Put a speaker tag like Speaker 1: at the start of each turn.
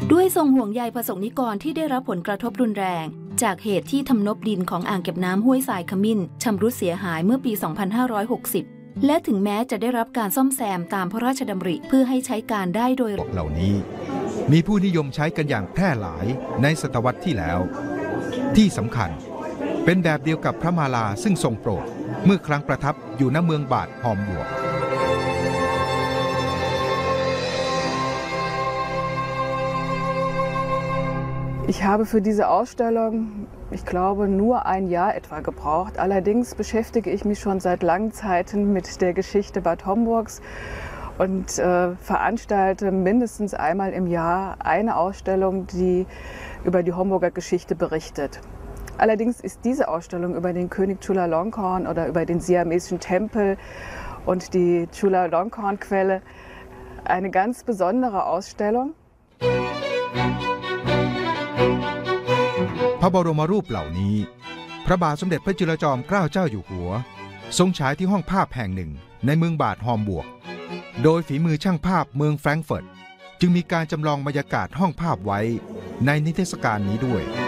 Speaker 1: ด้วยทรงห่วงใยประสงนิกรที่ได้รับผลกระทบรุนแรงจากเหตุที่ทำนบดินของอ่างเก็บน้ำห้วยทรายขมิ้นชำรุดเสียหายเมื่อปี 2560 และถึงแม้จะได้รับการซ่อมแซมตามพระราชดำริเพื่อให้ใช้การได้โดย
Speaker 2: เหล่านี้มีผู้นิยมใช้กันอย่างแพร่หลายในศตวรรษที่แล้วที่สำคัญเป็นแบบเดียวกับพระมาลาซึ่งทรงโปรดเมื่อครั้งประทับอยู่ณเมืองบาดฮอมบวก
Speaker 3: Ich habe für diese Ausstellung, ich glaube, nur ein Jahr etwa gebraucht. Allerdings beschäftige ich mich schon seit langen Zeiten mit der Geschichte Bad Homburgs und veranstalte mindestens einmal im Jahr eine Ausstellung, die über die Homburger Geschichte berichtet. Allerdings ist diese Ausstellung über den König Chulalongkorn oder über den siamesischen Tempel und die Chulalongkorn-Quelle eine ganz besondere Ausstellung.
Speaker 2: พระบรมรูปเหล่านี้พระบาทสมเด็จพระจุลจอมเกล้าเจ้าอยู่หัวทรงฉายที่ห้องภาพแห่งหนึ่งในเมืองบาดฮอมบวกโดยฝีมือช่างภาพเมืองแฟรงก์เฟิร์ตจึงมีการจำลองบรรยากาศห้องภาพไว้ในนิทรรศการนี้ด้วย